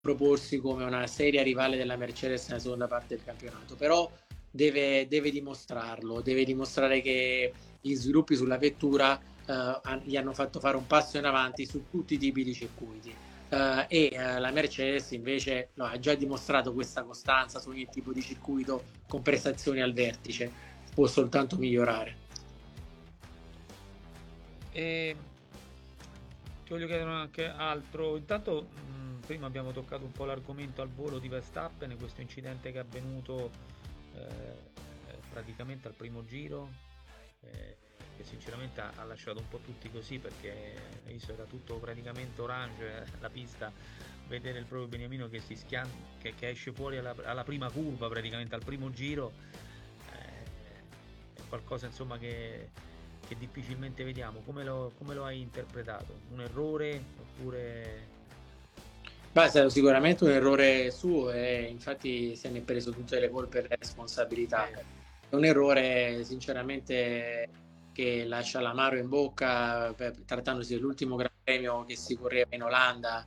proporsi come una seria rivale della Mercedes nella seconda parte del campionato, però deve dimostrarlo, deve dimostrare che gli sviluppi sulla vettura gli hanno fatto fare un passo in avanti su tutti i tipi di circuiti. La Mercedes invece ha già dimostrato questa costanza su ogni tipo di circuito con prestazioni al vertice, può soltanto migliorare. E ti voglio chiedere anche altro. Intanto, prima abbiamo toccato un po' l'argomento al volo di Verstappen, questo incidente che è avvenuto praticamente al primo giro, che sinceramente ha lasciato un po' tutti così, perché visto era tutto praticamente orange, la pista, vedere il proprio Beniamino che si che esce fuori alla prima curva, praticamente al primo giro, è qualcosa insomma che difficilmente vediamo. Come lo hai interpretato? Un errore oppure... Beh, è stato sicuramente un errore suo e infatti se ne è preso tutte le colpe e le responsabilità. Eh, È un errore sinceramente che lascia l'amaro in bocca, trattandosi dell'ultimo Gran Premio che si correva in Olanda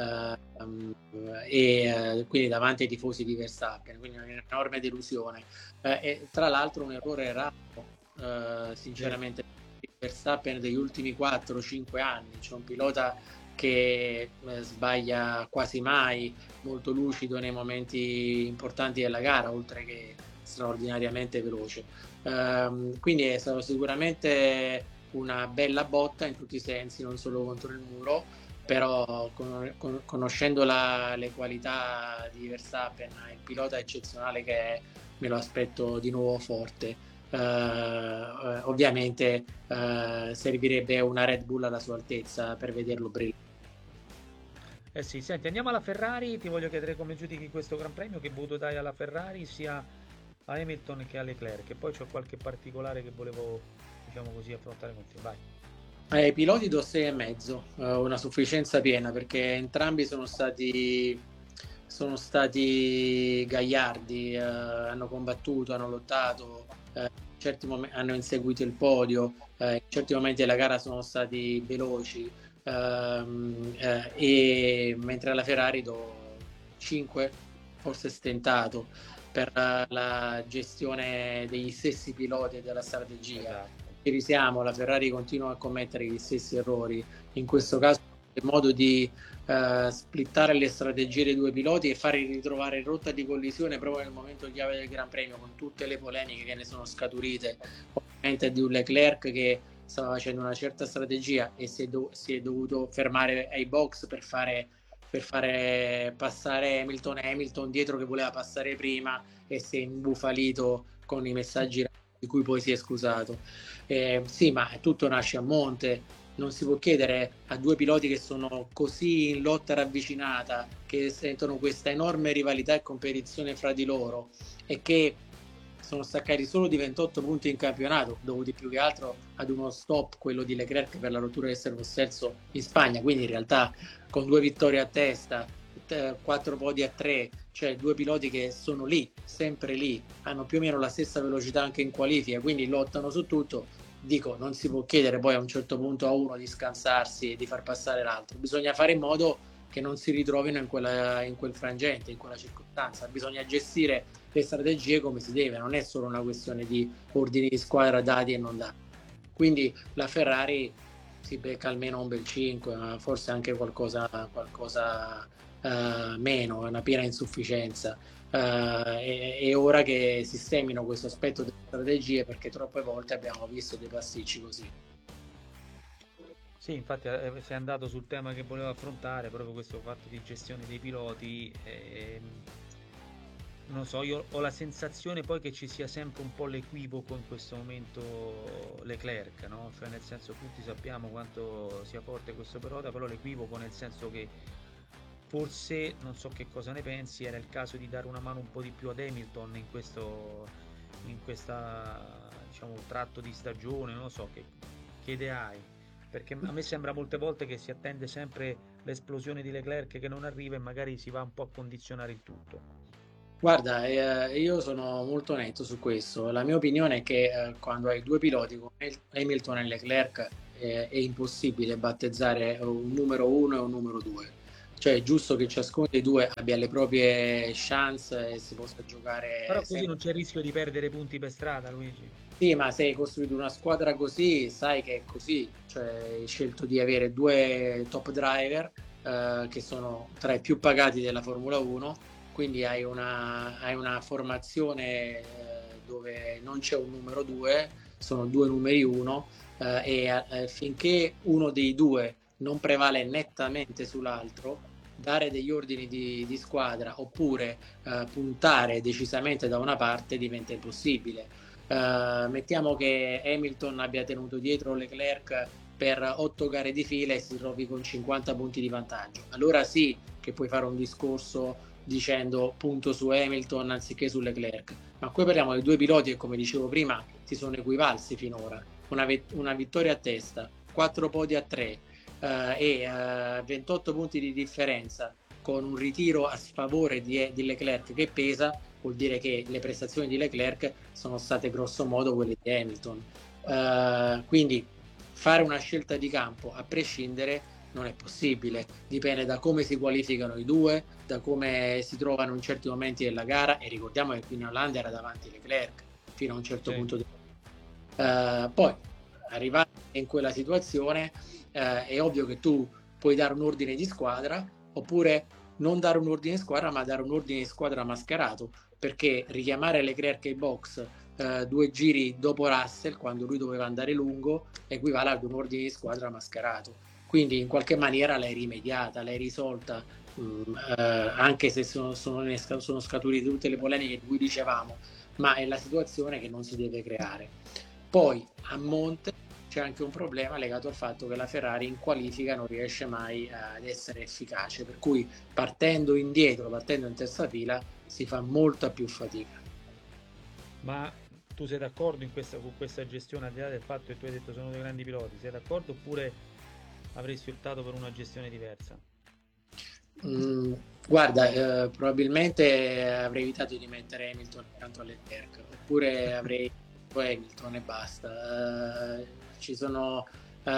quindi davanti ai tifosi di Verstappen, quindi un'enorme delusione. E tra l'altro un errore raro, sì, sinceramente, Verstappen degli ultimi 4-5 anni, c'è un pilota che sbaglia quasi mai, molto lucido nei momenti importanti della gara, oltre che straordinariamente veloce. Quindi è stato sicuramente una bella botta in tutti i sensi, non solo contro il muro, però conoscendo le qualità di Verstappen, il pilota eccezionale che è, me lo aspetto di nuovo forte. Ovviamente servirebbe una Red Bull alla sua altezza per vederlo brillare. eh sì, senti, andiamo alla Ferrari, ti voglio chiedere come giudichi questo Gran Premio, che voto dai alla Ferrari sia a Hamilton che a Leclerc, e poi c'ho qualche particolare che volevo, diciamo così, affrontare con te. Vai. Ai piloti do 6,5, una sufficienza piena perché entrambi sono stati gagliardi, hanno combattuto, hanno lottato, in certi hanno inseguito il podio, in certi momenti della gara sono stati veloci, e mentre alla Ferrari do 5, forse stentato, per la gestione degli stessi piloti e della strategia. Esatto. Ci risiamo, la Ferrari continua a commettere gli stessi errori, in questo caso il modo di splittare le strategie dei due piloti e farli ritrovare in rotta di collisione proprio nel momento chiave del Gran Premio, con tutte le polemiche che ne sono scaturite, ovviamente di un Leclerc che stava facendo una certa strategia e si è dovuto fermare ai box per fare passare Hamilton dietro che voleva passare prima e si è imbufalito con i messaggi di cui poi si è scusato. Sì, ma tutto nasce a monte. Non si può chiedere a due piloti che sono così in lotta ravvicinata, che sentono questa enorme rivalità e competizione fra di loro e che sono staccati solo di 28 punti in campionato, dovuti più che altro ad uno stop, quello di Leclerc per la rottura del servosterzo in Spagna. Quindi in realtà con 2 vittorie a testa, 4 podi a 3, cioè due piloti che sono lì, sempre lì, hanno più o meno la stessa velocità anche in qualifica, quindi lottano su tutto. Dico, non si può chiedere poi a un certo punto a uno di scansarsi e di far passare l'altro, bisogna fare in modo che non si ritrovino in quel frangente, in quella circostanza, bisogna gestire le strategie come si deve, non è solo una questione di ordini di squadra dati e non dati. Quindi la Ferrari si becca almeno un bel 5, ma forse anche qualcosa meno, una piena insufficienza. È ora che sistemino questo aspetto delle strategie perché troppe volte abbiamo visto dei pasticci così. Sì, infatti sei andato sul tema che volevo affrontare, proprio questo fatto di gestione dei piloti. Non so, io ho la sensazione poi che ci sia sempre un po' l'equivoco in questo momento Leclerc, no? Cioè nel senso tutti sappiamo quanto sia forte questo pilota, però l'equivoco nel senso che forse, non so che cosa ne pensi, era il caso di dare una mano un po' di più ad Hamilton in questa, diciamo, tratto di stagione, non lo so, che idea hai? Perché a me sembra molte volte che si attende sempre l'esplosione di Leclerc che non arriva e magari si va un po' a condizionare il tutto. Guarda, io sono molto netto su questo. La mia opinione è che quando hai due piloti come Hamilton e Leclerc è impossibile battezzare un numero uno e un numero due. cioè è giusto che ciascuno dei due abbia le proprie chance e si possa Però giocare così sempre. non c'è il rischio di perdere punti per strada, Luigi. Sì, ma se hai costruito una squadra così, sai che è così, cioè hai scelto di avere due top driver che sono tra i più pagati della Formula 1, quindi hai una formazione dove non c'è un numero 2, sono due numeri 1 e finché uno dei due non prevale nettamente sull'altro, dare degli ordini di squadra oppure puntare decisamente da una parte diventa impossibile. Mettiamo che Hamilton abbia tenuto dietro Leclerc per 8 gare di fila e si trovi con 50 punti di vantaggio. Allora sì che puoi fare un discorso dicendo punto su Hamilton anziché su Leclerc, ma qui parliamo di due piloti che, come dicevo prima, si sono equivalsi finora. Una vittoria a testa, 4 podi a 3 e 28 punti di differenza con un ritiro a sfavore di Leclerc che pesa, vuol dire che le prestazioni di Leclerc sono state grosso modo quelle di Hamilton. Quindi fare una scelta di campo a prescindere non è possibile, dipende da come si qualificano i due, da come si trovano in certi momenti della gara e ricordiamo che qui in Olanda era davanti Leclerc fino a un certo Sì. punto. Poi arrivati in quella situazione è ovvio che tu puoi dare un ordine di squadra oppure non dare un ordine di squadra ma dare un ordine di squadra mascherato, perché richiamare Leclerc ai box 2 giri dopo Russell quando lui doveva andare lungo equivale ad un ordine di squadra mascherato, quindi in qualche maniera l'hai rimediata, l'hai risolta, anche se sono scaturite tutte le polemiche di cui dicevamo, ma è la situazione che non si deve creare. Poi a monte c'è anche un problema legato al fatto che la Ferrari in qualifica non riesce mai ad essere efficace, per cui partendo indietro, partendo in terza fila, si fa molta più fatica. Ma tu sei d'accordo con questa gestione, al di là del fatto che tu hai detto sono dei grandi piloti, sei d'accordo oppure avresti optato per una gestione diversa? Mm, guarda, probabilmente avrei evitato di mettere Hamilton accanto a Leclerc, oppure avrei messo Hamilton e basta. Ci sono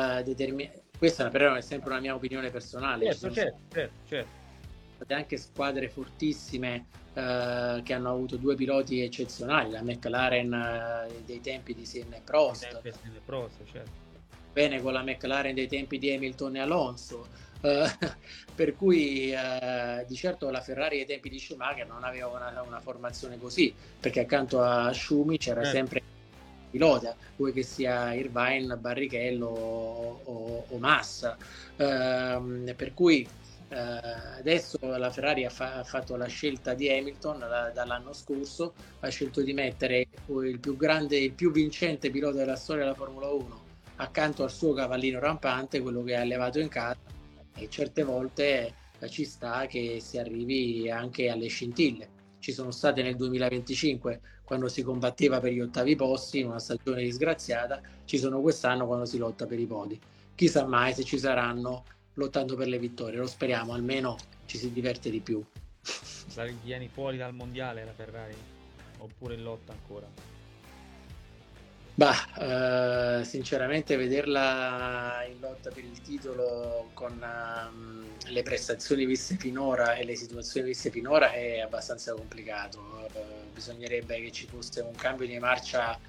questa però è sempre una mia opinione personale, ci Certo, sono certo, certo, certo. state anche squadre fortissime che hanno avuto due piloti eccezionali, la McLaren dei tempi di Senna e I Prost, tempi del Prost, certo. bene con la McLaren dei tempi di Hamilton e Alonso, eh, per cui di certo la Ferrari ai tempi di Schumacher non aveva una formazione così, perché accanto a Schumi c'era Certo. sempre pilota, vuoi che sia Irvine, Barrichello o Massa. Per cui adesso la Ferrari ha fatto la scelta di Hamilton dall'anno scorso, ha scelto di mettere il più grande, il più vincente pilota della storia della Formula 1 accanto al suo cavallino rampante, quello che ha allevato in casa, e certe volte ci sta che si arrivi anche alle scintille. Ci sono state nel 2025 quando si combatteva per gli ottavi posti in una stagione disgraziata, ci sono quest'anno quando si lotta per i podi. Chissà mai se ci saranno lottando per le vittorie, lo speriamo, almeno ci si diverte di più. La vieni fuori dal mondiale la Ferrari? Oppure in lotta ancora? Bah, sinceramente vederla in lotta per il titolo con le prestazioni viste finora e le situazioni viste finora è abbastanza complicato. Bisognerebbe che ci fosse un cambio di marcia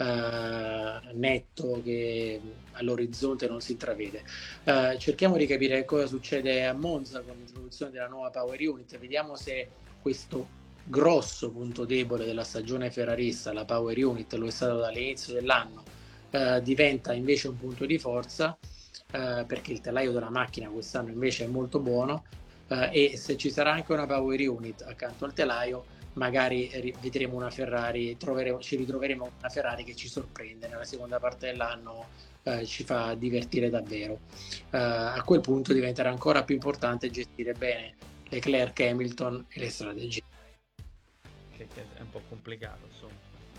netto che all'orizzonte non si intravede. Cerchiamo di capire cosa succede a Monza con l'introduzione della nuova Power Unit, vediamo se questo grosso punto debole della stagione ferrarista, la Power Unit, lo è stato dall'inizio dell'anno, diventa invece un punto di forza perché il telaio della macchina quest'anno invece è molto buono e se ci sarà anche una Power Unit accanto al telaio magari vedremo una Ferrari, ci ritroveremo una Ferrari che ci sorprende nella seconda parte dell'anno, ci fa divertire davvero. A quel punto diventerà ancora più importante gestire bene Leclerc, Hamilton e le strategie. Che è un po' complicato, insomma,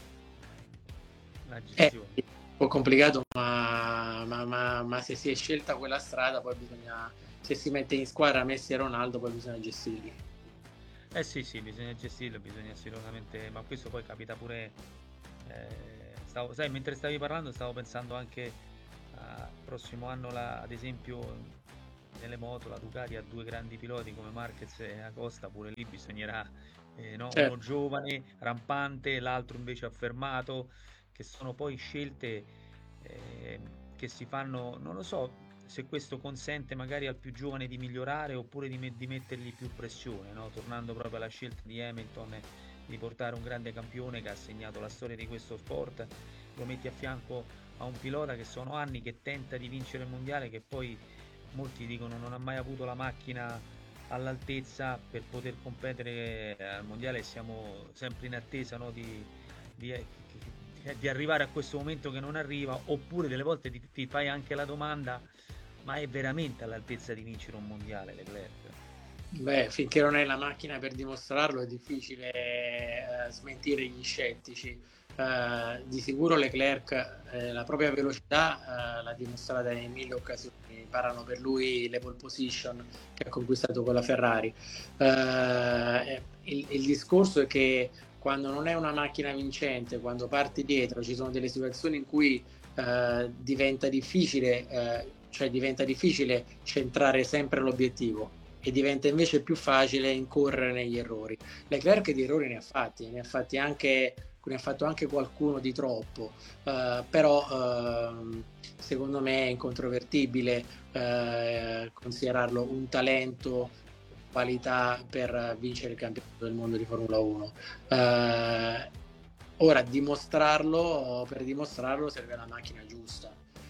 la È gestione. un po' complicato, ma se si è scelta quella strada, poi bisogna, se si mette in squadra Messi e Ronaldo, poi bisogna gestirli. Eh sì, sì, bisogna gestirlo, bisogna assolutamente, ma questo poi capita pure, sai, mentre stavi parlando stavo pensando anche al prossimo anno, ad esempio, nelle moto la Ducati ha due grandi piloti come Marquez e Acosta, pure lì bisognerà, no? Uno Certo. giovane, rampante, l'altro invece affermato, che sono poi scelte eh, che si fanno, non lo so se questo consente magari al più giovane di migliorare oppure di mettergli più pressione, no? Tornando proprio alla scelta di Hamilton di portare un grande campione che ha segnato la storia di questo sport, lo metti a fianco a un pilota che sono anni che tenta di vincere il mondiale, che poi molti dicono non ha mai avuto la macchina all'altezza per poter competere al mondiale, siamo sempre in attesa, no, di, di arrivare a questo momento che non arriva, oppure delle volte ti fai anche la domanda, ma è veramente all'altezza di vincere un mondiale Leclerc? Beh, finché non hai la macchina per dimostrarlo è difficile smentire gli scettici. Di sicuro Leclerc la propria velocità l'ha dimostrata in mille occasioni, parlano per lui le pole position che ha conquistato con la Ferrari. Il discorso è che quando non è una macchina vincente, quando parti dietro, ci sono delle situazioni in cui diventa difficile centrare sempre l'obiettivo e diventa invece più facile incorrere negli errori. Leclerc di errori ne ha fatto anche qualcuno di troppo, però secondo me è incontrovertibile considerarlo un talento, qualità per vincere il campionato del mondo di Formula 1. Ora per dimostrarlo serve la macchina giusta.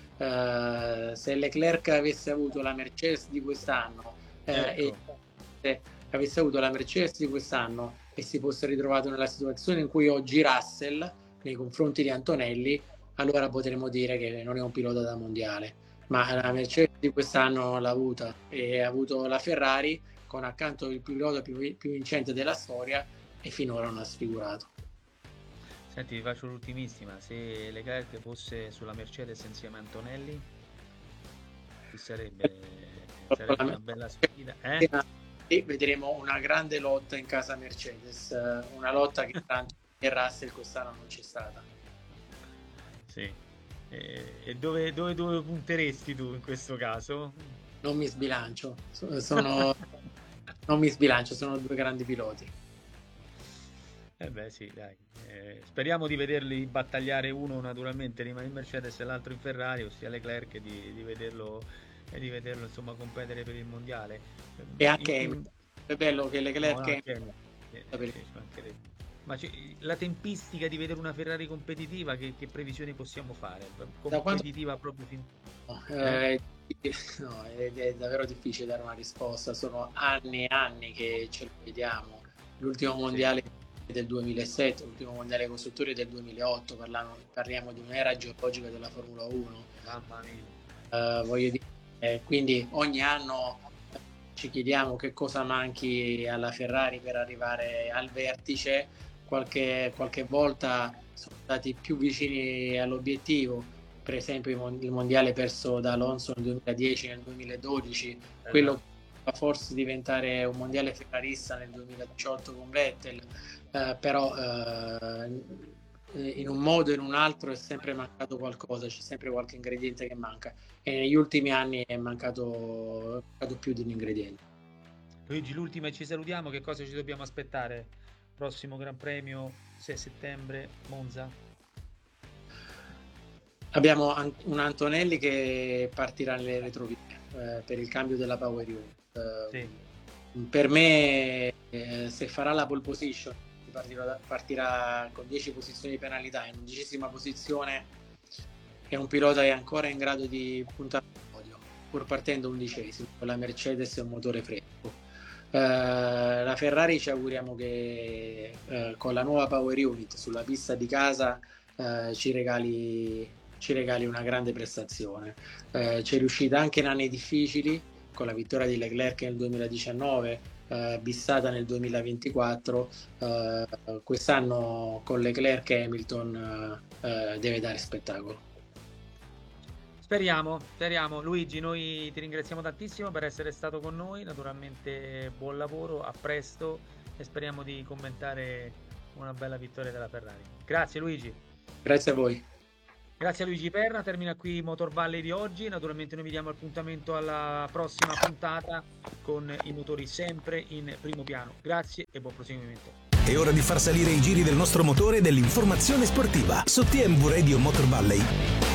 Se Leclerc avesse avuto la Mercedes di quest'anno e Ecco, se avesse avuto la Mercedes di quest'anno e si fosse ritrovato nella situazione in cui oggi Russell nei confronti di Antonelli, allora potremmo dire che non è un pilota da mondiale. Ma la Mercedes di quest'anno l'ha avuta e ha avuto la Ferrari con accanto il pilota più vincente della storia e finora non ha sfigurato. senti, vi faccio l'ultimissima, se Leclerc fosse sulla Mercedes insieme a Antonelli, chi sarebbe? Sarebbe una bella sfida, eh? E vedremo una grande lotta in casa Mercedes, una lotta che tanto e Russell quest'anno non c'è stata. Sì. E dove punteresti tu in questo caso? Non mi sbilancio, non mi sbilancio, sono due grandi piloti. Eh beh sì, dai. Speriamo di vederli battagliare, uno naturalmente rimane in Mercedes e l'altro in Ferrari, ossia Leclerc, e di vederlo insomma competere per il mondiale. E In- anche in- è bello che no, Leclerc no, è sì, ci mancherebbe. Ma la tempistica di vedere una Ferrari competitiva, che previsioni possiamo fare? da quanto Competitiva proprio fin... no, Eh? no, è davvero difficile dare una risposta, sono anni e anni che ce lo vediamo. L'ultimo Sì, mondiale del 2007, l'ultimo mondiale costruttori del 2008, parliamo di un'era geologica della Formula 1. mamma mia. Voglio dire, quindi ogni anno ci chiediamo che cosa manchi alla Ferrari per arrivare al vertice, qualche volta sono stati più vicini all'obiettivo, per esempio il mondiale perso da Alonso nel 2010, nel 2012, quello Esatto. che fa forse diventare un mondiale ferrarista nel 2018 con Vettel, però in un modo o in un altro è sempre mancato qualcosa, c'è sempre qualche ingrediente che manca e negli ultimi anni è mancato più di un ingrediente. Luigi, l'ultima e ci salutiamo, che cosa ci dobbiamo aspettare? Prossimo Gran Premio, 6 settembre, Monza? Abbiamo un Antonelli che partirà nelle retrovie per il cambio della Power Unit. Sì, Per me, se farà la pole position, partirà con 10 posizioni di penalità. In 11ª posizione è un pilota che è ancora in grado di puntare al podio, pur partendo 11º, con la Mercedes e un motore fresco. La Ferrari ci auguriamo che con la nuova Power Unit sulla pista di casa ci regali una grande prestazione. Ci è riuscita anche in anni difficili, con la vittoria di Leclerc nel 2019, Bissata nel 2024. Quest'anno con Leclerc e Hamilton deve dare spettacolo. speriamo, speriamo. Luigi, noi ti ringraziamo tantissimo per essere stato con noi, naturalmente buon lavoro, a presto e speriamo di commentare una bella vittoria della Ferrari. Grazie Luigi. Grazie a voi. Grazie a Luigi Perna, termina qui Motor Valley di oggi. Naturalmente noi vi diamo appuntamento alla prossima puntata con i motori sempre in primo piano. Grazie e buon proseguimento. È ora di far salire i giri del nostro motore e dell'informazione sportiva su TMV Radio Motor Valley.